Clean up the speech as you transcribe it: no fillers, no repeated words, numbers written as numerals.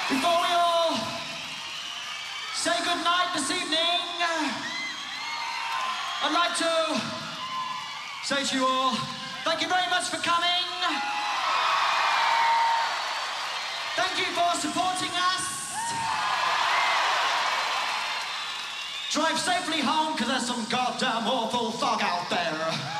Before we all say goodnight this evening, I'd like to say to you all, thank you very much for coming. Thank you for supporting us. Drive safely home, 'cause there's some goddamn awful fog out there.